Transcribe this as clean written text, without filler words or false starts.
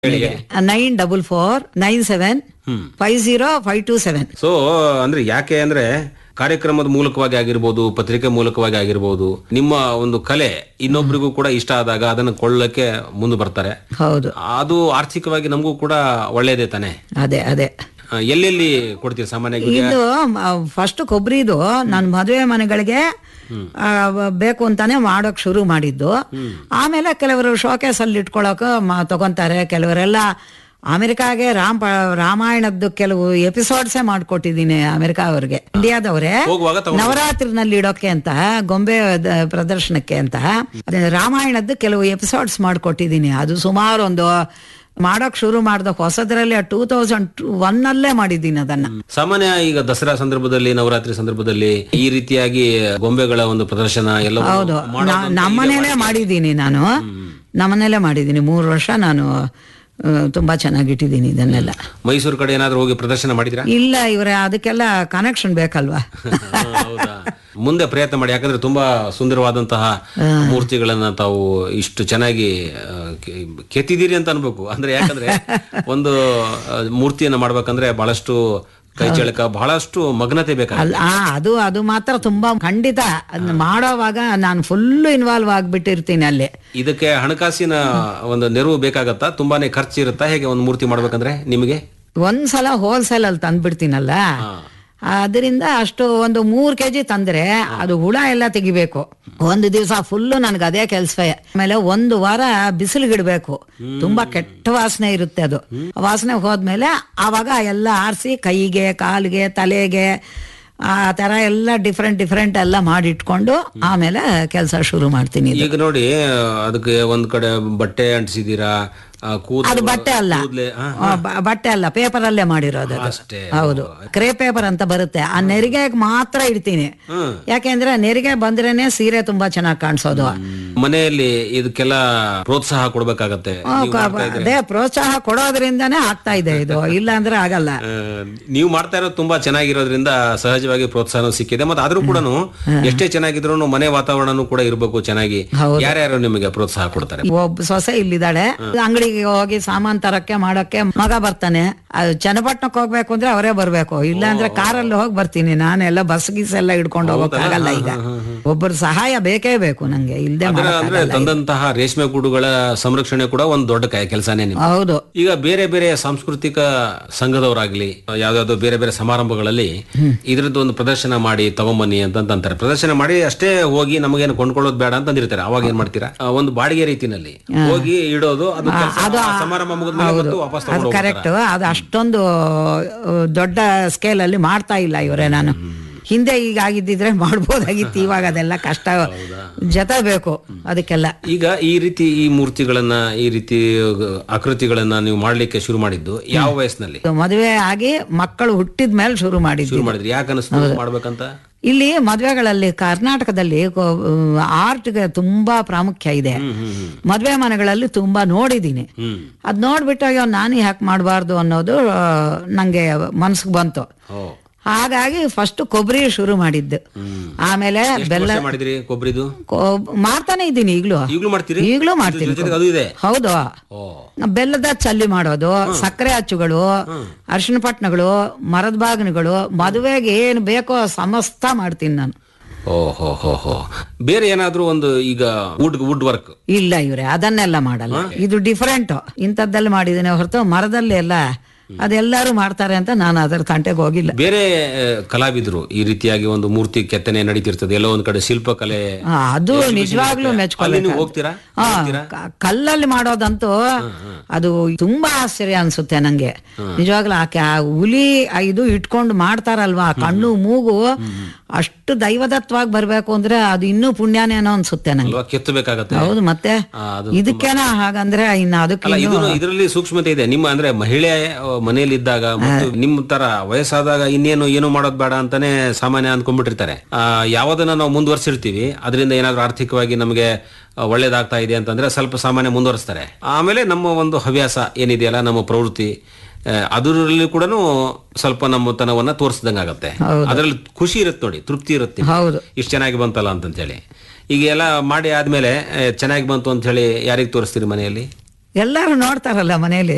9449750 so ಅಂದ್ರೆ ಯಾಕೆ ಅಂದ್ರೆ ಕಾರ್ಯಕ್ರಮದ ಮೂಲಕವಾಗಿ ಆಗಿರ್ಬೋದು, ಪತ್ರಿಕೆ ಮೂಲಕವಾಗಿ ಆಗಿರ್ಬೋದು, ನಿಮ್ಮ ಒಂದು ಕಲೆ ಇನ್ನೊಬ್ಬರಿಗೂ ಕೂಡ ಇಷ್ಟ ಆದಾಗ ಅದನ್ನು ಕೊಳ್ಳಕ್ಕೆ ಮುಂದೆ ಬರ್ತಾರೆ. ಹೌದು, ಅದು ಆರ್ಥಿಕವಾಗಿ ನಮಗೂ ಕೂಡ ಒಳ್ಳೇದೇ ತಾನೆ. ಅದೇ ಅದೇ ಎಲ್ಲೆಲ್ಲಿ ಕೊಡ್ತೀರಿ ಸಾಮಾನ್ಯವಾಗಿ? ಇದು ಫಸ್ಟ್ ಕೊಬ್ಬರಿದು ನಾನು ಮದುವೆ ಮನೆಗಳಿಗೆ ಬೇಕು ಅಂತಾನೆ ಮಾಡೋಕ್ ಶುರು ಮಾಡಿದ್ದು. ಆಮೇಲೆ ಕೆಲವರು ಶೋಕೇಸ್ ಅಲ್ಲಿ ಇಟ್ಕೊಳಕ ತಗೊಂತಾರೆ. ಕೆಲವರೆಲ್ಲ ಅಮೆರಿಕಾಗೆ ರಾಮಾಯಣದ್ದು ಕೆಲವು ಎಪಿಸೋಡ್ಸೇ ಮಾಡ್ಕೊಟ್ಟಿದ್ದೀನಿ ಅಮೆರಿಕಾ ಅವ್ರಿಗೆ. ಇಂಡಿಯಾದವ್ರೆ ನವರಾತ್ರಿನಲ್ಲಿ ಇಡೋಕೆ ಅಂತ ಗೊಂಬೆ ಪ್ರದರ್ಶನಕ್ಕೆ ಅಂತ ರಾಮಾಯಣದ್ದು ಕೆಲವು ಎಪಿಸೋಡ್ಸ್ ಮಾಡ್ಕೊಟ್ಟಿದ್ದೀನಿ. ಅದು ಸುಮಾರು ಒಂದು ಮಾಡಕ್ ಶುರು ಮಾಡ್ದ ಹೊಸದ್ರಲ್ಲಿ 2001 ಮಾಡಿದ್ದೀನಿ ಅದನ್ನ. ಸಾಮಾನ್ಯ ಈಗ ದಸರಾ ಸಂದರ್ಭದಲ್ಲಿ, ನವರಾತ್ರಿ ಸಂದರ್ಭದಲ್ಲಿ ಈ ರೀತಿಯಾಗಿ ಗೊಂಬೆಗಳ ಒಂದು ಪ್ರದರ್ಶನ ಎಲ್ಲ ಹೌದು, ನಮ್ಮನೇಲೆ ಮಾಡಿದ್ದೀನಿ. ನಾನು ನಮ್ಮನೇಲೆ ಮಾಡಿದ್ದೀನಿ 3 ವರ್ಷ. ನಾನು ತುಂಬಾ ಚೆನ್ನಾಗಿಟ್ಟಿದ್ದೀನಿ ಇದನ್ನೆಲ್ಲ. ಮೈಸೂರು ಕಡೆ ಏನಾದ್ರು ಹೋಗಿ ಪ್ರದರ್ಶನ ಮಾಡಿದ್ರಾ? ಇಲ್ಲ, ಇವರೇ ಅದಕ್ಕೆಲ್ಲ ಕನೆಕ್ಷನ್ ಬೇಕಲ್ವಾ. ಹೌದಾ? ಮುಂದೆ ಪ್ರಯತ್ನ ಮಾಡಿ, ಯಾಕಂದ್ರೆ ತುಂಬಾ ಸುಂದರವಾದಂತಹ ಮೂರ್ತಿಗಳನ್ನ ತಾವು ಇಷ್ಟು ಚೆನ್ನಾಗಿ ಕೆತ್ತಿದ್ದೀರಿ ಅಂತ ಅನ್ಬೇಕು. ಅಂದ್ರೆ ಯಾಕಂದ್ರೆ ಒಂದು ಮೂರ್ತಿಯನ್ನ ಮಾಡ್ಬೇಕಂದ್ರೆ ಬಹಳಷ್ಟು ಕೈ ಚಳಕ, ಬಹಳಷ್ಟು ಮಗ್ನತೆ ಬೇಕಾಗಲ್ಲ. ಅದು ಮಾತ್ರ ತುಂಬಾ ಖಂಡಿತ. ಅದನ್ನ ಮಾಡೋವಾಗ ನಾನು ಫುಲ್ ಇನ್ವಾಲ್ವ್ ಆಗ್ಬಿಟ್ಟಿರ್ತೀನಿ ಅಲ್ಲಿ. ಇದಕ್ಕೆ ಹಣಕಾಸಿನ ಒಂದು ನೆರವು ಬೇಕಾಗತ್ತಾ? ತುಂಬಾನೇ ಖರ್ಚು ಇರುತ್ತಾ ಹೇಗೆ ಒಂದು ಮೂರ್ತಿ ಮಾಡ್ಬೇಕಂದ್ರೆ ನಿಮಗೆ? ಒಂದ್ಸಲ ಹೋಲ್ಸೇಲ್ ಅಲ್ಲಿ ತಂದ್ಬಿಡ್ತೀನಲ್ಲ, ಅದರಿಂದ ಅಷ್ಟು ಒಂದು 3 kg ತಂದ್ರೆ ಅದು ಹುಳ ಎಲ್ಲ ತೆಗಿಬೇಕು. ಒಂದು ದಿವಸ ಫುಲ್ಲು ನನ್ಗೆ ಅದೇ ಕೆಲ್ಸವೇ. ಆಮೇಲೆ 1 ವಾರ ಬಿಸಿಲಿಗಿಡ್ಬೇಕು. ತುಂಬಾ ಕೆಟ್ಟ ವಾಸನೆ ಇರುತ್ತೆ ಅದು. ವಾಸನೆ ಹೋದ್ಮೇಲೆ ಆವಾಗ ಎಲ್ಲ ಆರಿಸಿ ಕೈಗೆ, ಕಾಲಿಗೆ, ತಲೆಗೆ ಆ ತರ ಎಲ್ಲ ಡಿಫ್ರೆಂಟ್ ಎಲ್ಲ ಮಾಡಿಟ್ಕೊಂಡು ಆಮೇಲೆ ಕೆಲಸ ಶುರು ಮಾಡ್ತೀನಿ. ಈಗ ನೋಡಿ, ಅದಕ್ಕೆ ಒಂದ್ ಕಡೆ ಬಟ್ಟೆ ಅಂಟಿಸಿದೀರಾ. ಅದು ಬಟ್ಟೆ ಅಲ್ಲ, ಬಟ್ಟೆ ಅಲ್ಲ, ಪೇಪರ್ ಅಲ್ಲೇ ಮಾಡಿರೋದು. ಹೌದು, ಕ್ರೇ ಪೇಪರ್ ಅಂತ ಬರುತ್ತೆ. ಆ ನೆರಿಗೆ ಮಾತ್ರ ಇಡ್ತೀನಿ. ಯಾಕೆಂದ್ರೆ ನೆರಿಗೆ ಬಂದ್ರೇನೆ ಸೀರೆ ತುಂಬಾ ಚೆನ್ನಾಗಿ ಕಾಣಿಸೋದು. ಮನೆಯಲ್ಲಿ ಇದಕ್ಕೆಲ್ಲ ಪ್ರೋತ್ಸಾಹ ಕೊಡ್ಬೇಕಾಗತ್ತೆ. ಅದೇ ಪ್ರೋತ್ಸಾಹ ಕೊಡೋದ್ರಿಂದಾನೇ ಆಗ್ತಾ ಇದೆ ಇದು, ಇಲ್ಲ ಅಂದ್ರೆ ಆಗಲ್ಲ. ನೀವು ಮಾಡ್ತಾ ಇರೋದು ತುಂಬಾ ಚೆನ್ನಾಗಿರೋದ್ರಿಂದ ಸಹಜವಾಗಿ ಪ್ರೋತ್ಸಾಹ ಸಿಕ್ಕಿದೆ. ಮತ್ತೆ ಆದ್ರೂ ಕೂಡ ಎಷ್ಟೇ ಚೆನ್ನಾಗಿದ್ರು ಮನೆ ವಾತಾವರಣನೂ ಕೂಡ ಇರ್ಬೇಕು ಚೆನ್ನಾಗಿ. ಯಾರ್ಯಾರು ನಿಮಗೆ ಪ್ರೋತ್ಸಾಹ ಕೊಡ್ತಾರೆ? ಒಬ್ಬ ಸೊಸೆ ಇಲ್ಲಿದ್ದಾಳೆ. ಅಂಗಡಿಗೆ ಹೋಗಿ ಸಾಮಾನ್ ತರಕ್ಕೆ ಮಾಡಕ್ಕೆ ಮಗ ಬರ್ತಾನೆ. ಅದು ಚನ್ನಪಟ್ಟಣಕ್ಕೆ ಹೋಗ್ಬೇಕು ಅಂದ್ರೆ ಅವರೇ ಬರ್ಬೇಕು, ಇಲ್ಲ ಅಂದ್ರೆ ಕಾರಲ್ಲಿ ಹೋಗಿ ಬರ್ತೀನಿ. ನಾನೆಲ್ಲ ಬಸ್ ಗೀಸ್ ಎಲ್ಲ ಹಿಡ್ಕೊಂಡು ಹೋಗಕ್ಕಾಗಲ್ಲ. ಈಗ ಒಬ್ಬರು ಸಹಾಯ ಬೇಕೇ ಬೇಕು ನಂಗೆ, ಇಲ್ದೆ ಅಂದ್ರೆ ತಂದಂತಹ ರೇಷ್ಮೆ ಗೂಡುಗಳ ಸಂರಕ್ಷಣೆ ಕೂಡ ಒಂದು ದೊಡ್ಡ ಕೆಲಸನೇ. ಹೌದು. ಈಗ ಬೇರೆ ಬೇರೆ ಸಾಂಸ್ಕೃತಿಕ ಸಂಘದವರಾಗ್ಲಿ, ಯಾವ್ದಾವ್ದೋ ಬೇರೆ ಬೇರೆ ಸಮಾರಂಭಗಳಲ್ಲಿ ಇದ್ರದ್ದು ಒಂದು ಪ್ರದರ್ಶನ ಮಾಡಿ ತಗೊಂಬನ್ನಿ ಅಂತಾರೆ. ಪ್ರದರ್ಶನ ಮಾಡಿ ಅಷ್ಟೇ ಹೋಗಿ ನಮಗೇನು ಕೊಂಡ್ಕೊಳ್ಳೋದು ಬೇಡ ಅಂತ ಅಂದಿರ್ತಾರೆ. ಅವಾಗ ಏನ್ ಮಾಡ್ತೀರಾ? ಒಂದು ಬಾಡಿಗೆ ರೀತಿನಲ್ಲಿ ಹೋಗಿ ಇಡೋದು, ಅದು ಸಮಾರಂಭ ಮುಗಿದ್ಮೇಲೆ ವಾಪಸ್ ತಗೊಂಡು ಹೋಗ್ತಾರೆ. ಕರೆಕ್ಟ್. ಅದು ಅಷ್ಟೊಂದು ದೊಡ್ಡ ಸ್ಕೇಲ್ ಅಲ್ಲಿ ಮಾಡ್ತಾ ಇಲ್ಲ ಇವರೇ. ನಾನು ಹಿಂದೆ ಈಗ ಆಗಿದ್ದಿದ್ರೆ ಮಾಡ್ಬೋದಾಗಿತ್ತು. ಇವಾಗ ಅದೆಲ್ಲ ಕಷ್ಟ, ಜೊತೆ ಬೇಕು ಅದಕ್ಕೆಲ್ಲ. ಈಗ ಈ ರೀತಿ ಈ ಮೂರ್ತಿಗಳನ್ನ, ಈ ರೀತಿ ಆಕೃತಿಗಳನ್ನ ನೀವು ಮಾಡ್ಲಿಕ್ಕೆ ಶುರು ಮಾಡಿದ್ದು ಯಾವ ವಯಸ್ಸಿನಲ್ಲಿ? ಮದುವೆ ಆಗಿ ಮಕ್ಕಳು ಹುಟ್ಟಿದ ಮೇಲೆ ಶುರು ಮಾಡಿದ್ವಿ. ಯಾಕೆ ಅನಿಸ್ತು ಮಾಡ್ಬೇಕಂತ? ಇಲ್ಲಿ ಮದ್ವೆಗಳಲ್ಲಿ ಕರ್ನಾಟಕದಲ್ಲಿ ಆರ್ಟ್ಗೆ ತುಂಬಾ ಪ್ರಾಮುಖ್ಯ ಇದೆ. ಮದ್ವೆ ಮನೆಗಳಲ್ಲಿ ತುಂಬಾ ನೋಡಿದೀನಿ. ಅದ್ ನೋಡ್ಬಿಟ್ಟು ಅಯ್ಯೋ ನಾನು ಯಾಕೆ ಮಾಡಬಾರ್ದು ಅನ್ನೋದು ನಂಗೆ ಮನ್ಸಿಗೆ ಬಂತು. ಹಾಗಾಗಿ ಫಸ್ಟ್ ಕೊಬ್ಬರಿ ಶುರು ಮಾಡಿದ್ದು. ಆಮೇಲೆ ಬೆಲ್ಲ ಮಾಡಿದ್ರಿ? ಕೊಬ್ಬರಿದು ಮಾಡ್ತಾನೆ ಇದ್ದೀನಿ ಈಗ್ಲೂ ಮಾಡ್ತೀನಿ. ಹೌದು, ಬೆಲ್ಲದ ಚಲ್ಲಿ ಮಾಡೋದು, ಸಕ್ಕರೆ ಅಚ್ಚುಗಳು, ಅರಿಶಿನ ಪಟ್ನಗಳು, ಮರದ ಬಾಗಿನಗಳು, ಮದುವೆಗೆ ಏನು ಬೇಕೋ ಸಮಸ್ತ ಮಾಡ್ತೀನಿ ನಾನು. ಓಹೋ, ಬೇರೆ ಏನಾದ್ರೂ ಒಂದು ಈಗ ವುಡ್ ವರ್ಕ್? ಇಲ್ಲ ಇವ್ರೆ, ಅದನ್ನೆಲ್ಲ ಮಾಡಲ್ಲ. ಇದು ಡಿಫರೆಂಟ್. ಇಂಥದ್ದೆಲ್ಲ ಮಾಡಿದ್ದೀನಿ ಹೊರತು ಮರದಲ್ಲಿ ಎಲ್ಲ ಅದೆಲ್ಲರೂ ಮಾಡ್ತಾರೆ ಅಂತ ನಾನು ಅದರ ತಂಟೆಗೆ ಹೋಗಿಲ್ಲ. ಬೇರೆ ಕಲಾವಿದರು ಈ ರೀತಿಯಾಗಿ ಒಂದು ಮೂರ್ತಿ ಕೆತ್ತನೆ ನಡೀತಿರ್ತದೆ ಎಲ್ಲೋ ಒಂದ್ ಕಡೆ, ಶಿಲ್ಪಕಲೆ, ಅದು ನಿಜವಾಗ್ಲೂ ಮೆಚ್ಕೊಳ್ಳಿ. ಹೋಗ್ತೀರಾ? ಕಲ್ಲಲ್ಲಿ ಮಾಡೋದಂತೂ ಅದು ತುಂಬಾ ಆಶ್ಚರ್ಯ ಅನ್ಸುತ್ತೆ ನಂಗೆ ನಿಜವಾಗ್ಲೂ. ಆ ಹುಲಿ ಇದು ಇಟ್ಕೊಂಡು ಮಾಡ್ತಾರಲ್ವಾ, ಕಣ್ಣು ಮೂಗು ಅಷ್ಟು ದೈವದತ್ವಾಗಿ ಬರ್ಬೇಕು ಅಂದ್ರೆ ಅದು ಇನ್ನೂ ಪುಣ್ಯನೇನೋ ಅನ್ಸುತ್ತೆ ನಂಗೆ. ಕೆತ್ತಬೇಕಾಗತ್ತೆ. ಹೌದು, ಮತ್ತೆ ಇದಕ್ಕೇನ ಹಾಗಂದ್ರೆ ಇನ್ನು ಅದಕ್ಕೆ ಇದರಲ್ಲಿ ಸೂಕ್ಷ್ಮತೆ ಇದೆ. ನಿಮ್ಮ ಅಂದ್ರೆ ಮಹಿಳೆ ಮನೆಯಲ್ಲಿ ಇದ್ದಾಗ ಮತ್ತು ನಿಮ್ಮ ತರ ವಯಸ್ಸಾದಾಗ ಏನು ಮಾಡೋದ್ ಬೇಡ ಅಂತಾನೆ ಸಾಮಾನ್ಯ ಅಂದ್ಕೊಂಡ್ಬಿಟ್ಟಿರ್ತಾರೆ. ಯಾವ್ದನ್ನ ನಾವು ಮುಂದುವರ್ಸಿರ್ತೀವಿ ಅದರಿಂದ ಏನಾದ್ರೂ ಆರ್ಥಿಕವಾಗಿ ನಮಗೆ ಒಳ್ಳೇದಾಗ್ತಾ ಇದೆ ಅಂತಂದ್ರೆ ಸ್ವಲ್ಪ ಸಾಮಾನ್ಯ ಮುಂದುವರಿಸ್ತಾರೆ. ಆಮೇಲೆ ನಮ್ಮ ಒಂದು ಹವ್ಯಾಸ ಏನಿದೆಯಲ್ಲ, ನಮ್ಮ ಪ್ರವೃತ್ತಿ, ಅದರಲ್ಲಿ ಕೂಡ ಸ್ವಲ್ಪ ನಮ್ಮತನವನ್ನ ತೋರಿಸ್ದಂಗ ಆಗತ್ತೆ. ಅದ್ರಲ್ಲಿ ಖುಷಿ ಇರುತ್ತೆ ನೋಡಿ, ತೃಪ್ತಿ ಇರುತ್ತೆ, ಇಷ್ಟು ಚೆನ್ನಾಗಿ ಬಂತಲ್ಲ ಅಂತ ಹೇಳಿ. ಈಗ ಎಲ್ಲ ಮಾಡಿ ಆದ್ಮೇಲೆ ಚೆನ್ನಾಗಿ ಬಂತು ಅಂತ ಹೇಳಿ ಯಾರಿಗೆ ತೋರಿಸ್ತೀರಿ ಮನೆಯಲ್ಲಿ? ಎಲ್ಲಾರು ನೋಡ್ತಾರಲ್ಲ ಮನೆಯಲ್ಲಿ.